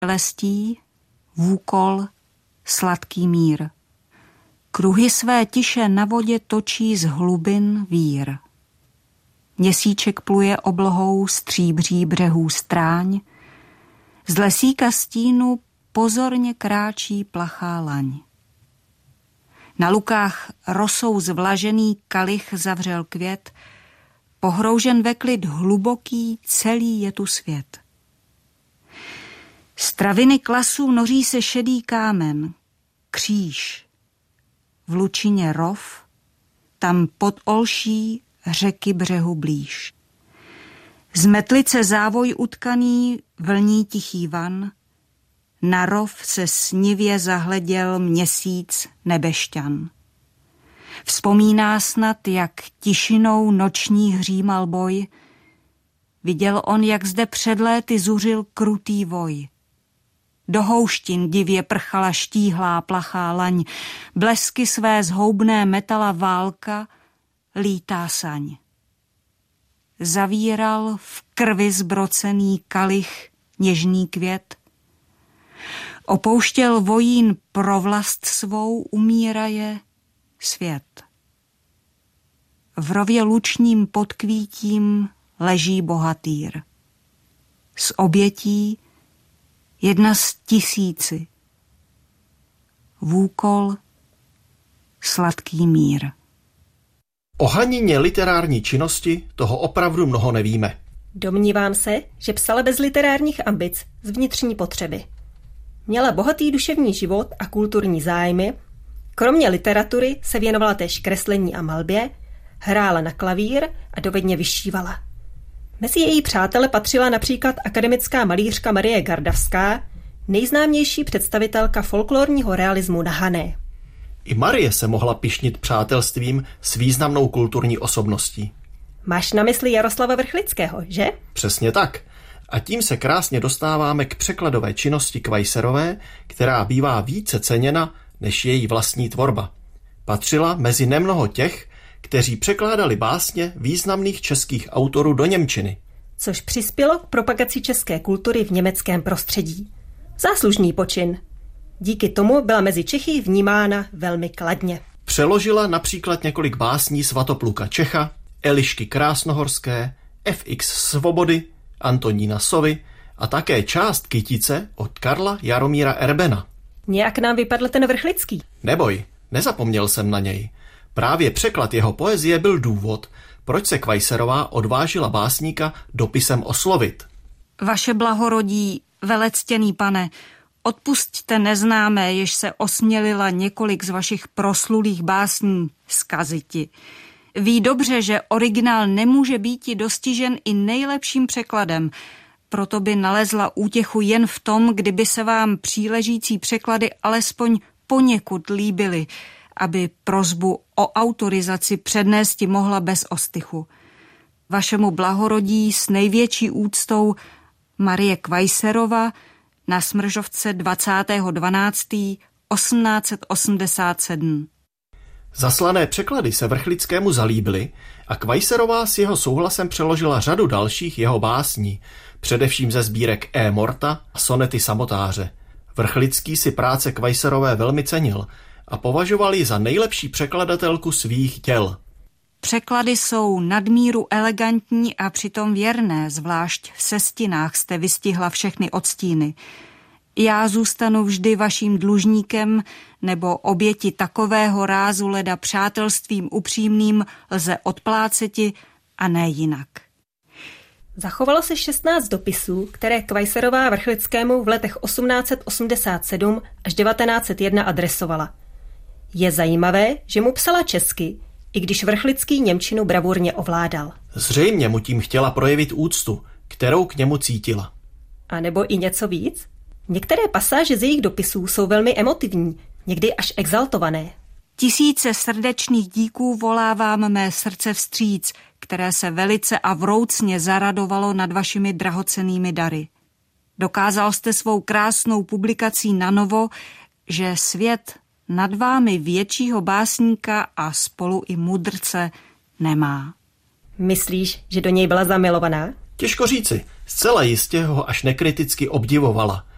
lestí, vůkol, sladký mír. Kruhy své tiše na vodě točí z hlubin vír. Měsíček pluje oblohou stříbří břehů stráň, z lesíka stínu pozorně kráčí plachá laň. Na lukách rosou zvlažený kalich zavřel květ, pohroužen ve klid hluboký, celý je tu svět. Z traviny klasů noří se šedý kámen, kříž. V lučině rov, tam pod olší řeky břehu blíž. Z metlice závoj utkaný vlní tichý van, na rov se snivě zahleděl měsíc nebešťan. Vzpomíná snad, jak tišinou noční hřímal boj, viděl on, jak zde před léty zuřil krutý voj. Do houštin divě prchala štíhlá plachá laň, blesky své zhoubné metala válka, lítá saň. Zavíral v krvi zbrocený kalich něžný květ, opouštěl vojín pro vlast svou, umíraje svět. V rově lučním pod kvítím leží bohatýr. Z obětí jedna z tisíci. Vůkol, sladký mír. O Hanině literární činnosti toho opravdu mnoho nevíme. Domnívám se, že psala bez literárních ambic z vnitřní potřeby. Měla bohatý duševní život a kulturní zájmy, kromě literatury se věnovala též kreslení a malbě, hrála na klavír a dovedně vyšívala. Mezi její přátele patřila například akademická malířka Marie Gardavská, nejznámější představitelka folklorního realismu na Hané. I Marie se mohla pyšnit přátelstvím s významnou kulturní osobností. Máš na mysli Jaroslava Vrchlického, že? Přesně tak. A tím se krásně dostáváme k překladové činnosti Kvajserové, která bývá více ceněna než její vlastní tvorba. Patřila mezi nemnoho těch, kteří překládali básně významných českých autorů do němčiny. Což přispělo k propagaci české kultury v německém prostředí. Záslužný počin. Díky tomu byla mezi Čechy vnímána velmi kladně. Přeložila například několik básní Svatopluka Čecha, Elišky Krásnohorské, F.X. Svobody, Antonína Sovy a také část Kytice od Karla Jaromíra Erbena. Nějak nám vypadl ten Vrchlický. Neboj, nezapomněl jsem na něj. Právě překlad jeho poezie byl důvod, proč se Kvajserová odvážila básníka dopisem oslovit. Vaše blahorodí, velectěný pane, odpusťte neznámé, jež se osmělila několik z vašich proslulých básní zkaziti. Ví dobře, že originál nemůže býti dostižen i nejlepším překladem, proto by nalezla útěchu jen v tom, kdyby se vám příležící překlady alespoň poněkud líbily, aby prosbu o autorizaci přednésti mohla bez ostychu. Vašemu blahorodí s největší úctou Marie Kvajserova na Smržovce 20.12.1887. Zaslané překlady se Vrchlickému zalíbily a Kvajserová s jeho souhlasem přeložila řadu dalších jeho básní, především ze sbírek E. Morta a sonety samotáře. Vrchlický si práce Kvajserové velmi cenil a považoval ji za nejlepší překladatelku svých děl. Překlady jsou nadmíru elegantní a přitom věrné, zvlášť v sestinách jste vystihla všechny odstíny. Já zůstanu vždy vaším dlužníkem, nebo oběti takového rázu leda přátelstvím upřímným lze odpláceti a ne jinak. Zachovalo se 16 dopisů, které Kvajserová Vrchlickému v letech 1887 až 1901 adresovala. Je zajímavé, že mu psala česky, i když Vrchlický němčinu bravurně ovládal. Zřejmě mu tím chtěla projevit úctu, kterou k němu cítila. A nebo i něco víc? Některé pasáže z jejich dopisů jsou velmi emotivní, někdy až exaltované. Tisíce srdečných díků volávám mé srdce vstříc, které se velice a vroucně zaradovalo nad vašimi drahocennými dary. Dokázal jste svou krásnou publikací nanovo, že svět nad vámi většího básníka a spolu i mudrce nemá. Myslíš, že do něj byla zamilovaná? Těžko říci, zcela jistě ho až nekriticky obdivovala.